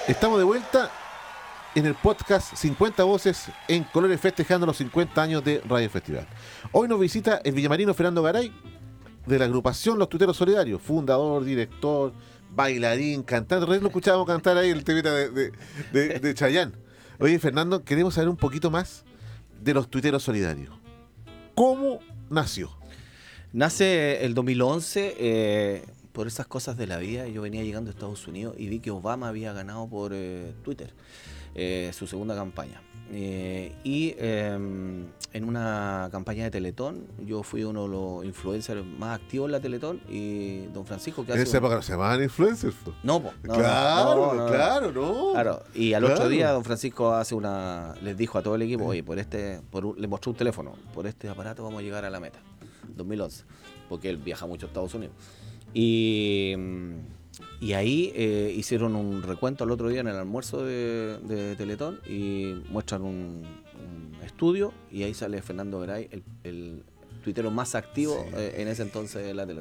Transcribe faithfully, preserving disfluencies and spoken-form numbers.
Estamos de vuelta en el podcast cincuenta Voces en Colores, festejando los cincuenta años de Radio Festival. Hoy nos visita el villamarino Fernando Garay, de la agrupación Los Tuiteros Solidarios, fundador, director, bailarín, cantante. Recién lo escuchábamos cantar ahí el temita de, de, de, de Chayanne. Oye, Fernando, queremos saber un poquito más de Los Tuiteros Solidarios. ¿Cómo nació? Nace el dos mil once, eh, por esas cosas de la vida. Yo venía llegando a Estados Unidos y vi que Obama había ganado por eh, Twitter eh, su segunda campaña. Eh, y eh, en una campaña de Teletón, yo fui uno de los influencers más activos en la Teletón, y don Francisco, que En hace esa un... época no se llamaban influencers. No, po, no, claro, no, no, no, claro, no. Claro, y al claro. otro día don Francisco hace una, les dijo a todo el equipo, oye, por este, por un, le mostró un teléfono, por este aparato vamos a llegar a la meta, dos mil once, porque él viaja mucho a Estados Unidos. Y, y ahí eh, hicieron un recuento el otro día en el almuerzo de, de Teletón, y muestran un, un estudio, y ahí sale Fernando Garay, el, el tuitero más activo sí. eh, en ese entonces de la Teletón.